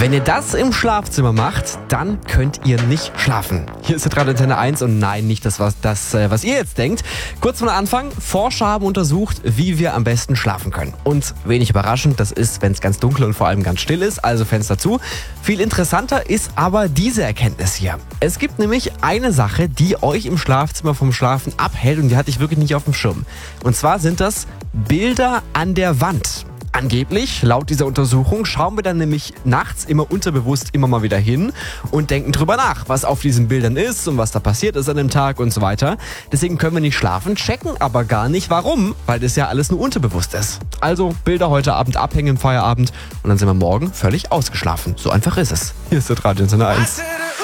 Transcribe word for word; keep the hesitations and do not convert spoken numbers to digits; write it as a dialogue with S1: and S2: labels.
S1: Wenn ihr das im Schlafzimmer macht, dann könnt ihr nicht schlafen. Hier ist Radio Antenne eins und nein, nicht das, was, das, was ihr jetzt denkt. Kurz vor Anfang, Forscher haben untersucht, wie wir am besten schlafen können. Und wenig überraschend, das ist, wenn es ganz dunkel und vor allem ganz still ist, also Fenster zu. Viel interessanter ist aber diese Erkenntnis hier. Es gibt nämlich eine Sache, die euch im Schlafzimmer vom Schlafen abhält und die hatte ich wirklich nicht auf dem Schirm. Und zwar sind das Bilder an der Wand. Angeblich, laut dieser Untersuchung, schauen wir dann nämlich nachts immer unterbewusst immer mal wieder hin und denken drüber nach, was auf diesen Bildern ist und was da passiert ist an dem Tag und so weiter. Deswegen können wir nicht schlafen, checken aber gar nicht, warum, weil das ja alles nur unterbewusst ist. Also Bilder heute Abend abhängen im Feierabend und dann sind wir morgen völlig ausgeschlafen. So einfach ist es. Hier ist das Radio Antenne eins.